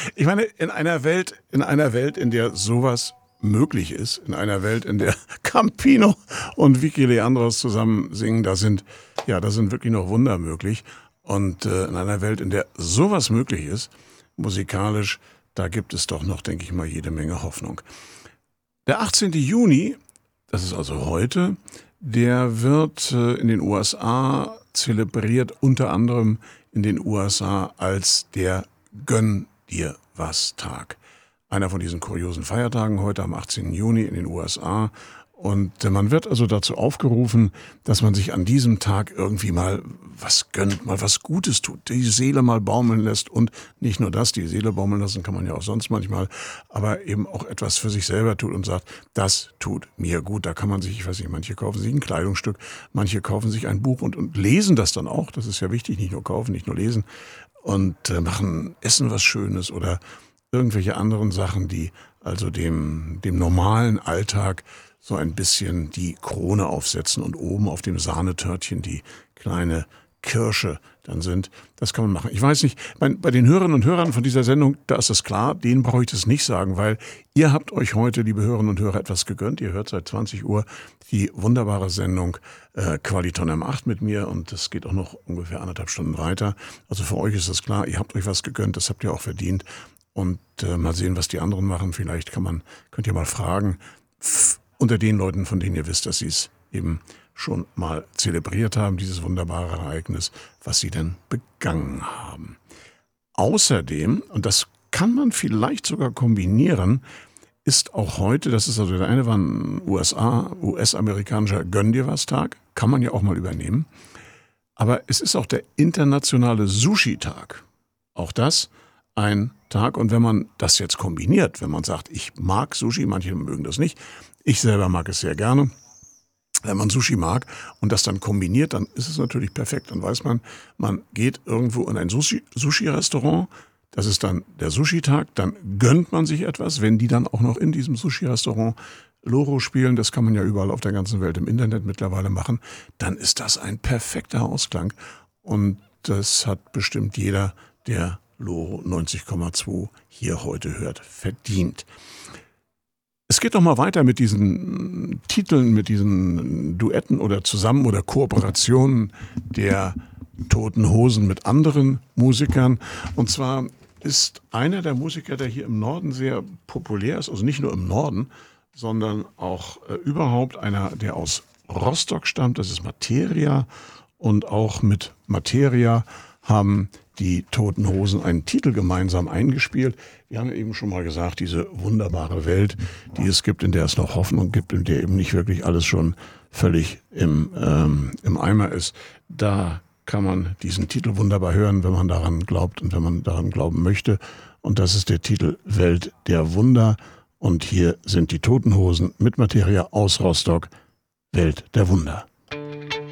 Ich meine, in einer Welt, in der sowas möglich ist, in einer Welt, in der Campino und Vicky Leandros zusammen singen, da sind wirklich noch Wunder möglich. Und in einer Welt, in der sowas möglich ist, musikalisch, da gibt es doch noch, denke ich mal, jede Menge Hoffnung. Der 18. Juni, das ist also heute, der wird in den USA zelebriert, unter anderem in den USA als der Gönn dir was Tag. Einer von diesen kuriosen Feiertagen heute am 18. Juni in den USA. Und man wird also dazu aufgerufen, dass man sich an diesem Tag irgendwie mal was gönnt, mal was Gutes tut, die Seele mal baumeln lässt. Und nicht nur das, die Seele baumeln lassen kann man ja auch sonst manchmal, aber eben auch etwas für sich selber tut und sagt, das tut mir gut. Da kann man sich, ich weiß nicht, manche kaufen sich ein Kleidungsstück, manche kaufen sich ein Buch und lesen das dann auch. Das ist ja wichtig, nicht nur kaufen, nicht nur lesen. Und essen was Schönes oder irgendwelche anderen Sachen, die also dem normalen Alltag so ein bisschen die Krone aufsetzen und oben auf dem Sahnetörtchen die kleine Kirsche dann sind. Das kann man machen. Ich weiß nicht, bei den Hörerinnen und Hörern von dieser Sendung, da ist das klar, denen brauche ich das nicht sagen, weil ihr habt euch heute, liebe Hörerinnen und Hörer, etwas gegönnt. Ihr hört seit 20 Uhr die wunderbare Sendung Qualiton M8 mit mir und das geht auch noch ungefähr 1,5 Stunden weiter. Also für euch ist das klar, ihr habt euch was gegönnt, das habt ihr auch verdient. Und mal sehen, was die anderen machen. Vielleicht könnt ihr mal fragen, unter den Leuten, von denen ihr wisst, dass sie es eben schon mal zelebriert haben, dieses wunderbare Ereignis, was sie denn begangen haben. Außerdem, und das kann man vielleicht sogar kombinieren, ist auch heute, das ist also der eine war ein US-amerikanischer Gönn dir was Tag, kann man ja auch mal übernehmen, aber es ist auch der internationale Sushi-Tag. Auch das ein Tag, und wenn man das jetzt kombiniert, wenn man sagt, ich mag Sushi, manche mögen das nicht, ich selber mag es sehr gerne. Wenn man Sushi mag und das dann kombiniert, dann ist es natürlich perfekt. Dann weiß man, man geht irgendwo in ein Sushi-Restaurant, das ist dann der Sushi-Tag, dann gönnt man sich etwas, wenn die dann auch noch in diesem Sushi-Restaurant Loro spielen, das kann man ja überall auf der ganzen Welt im Internet mittlerweile machen, dann ist das ein perfekter Ausklang. Und das hat bestimmt jeder, der Loro 90,2 hier heute hört, verdient. Es geht noch mal weiter mit diesen Titeln, mit diesen Duetten oder Zusammen- oder Kooperationen der Toten Hosen mit anderen Musikern. Und zwar ist einer der Musiker, der hier im Norden sehr populär ist, also nicht nur im Norden, sondern auch überhaupt einer, der aus Rostock stammt, das ist Materia. Und auch mit Materia haben die Toten Hosen einen Titel gemeinsam eingespielt. Wir haben ja eben schon mal gesagt, diese wunderbare Welt, die es gibt, in der es noch Hoffnung gibt, in der eben nicht wirklich alles schon völlig im Eimer ist. Da kann man diesen Titel wunderbar hören, wenn man daran glaubt und wenn man daran glauben möchte. Und das ist der Titel Welt der Wunder. Und hier sind die Toten Hosen mit Materia aus Rostock, Welt der Wunder.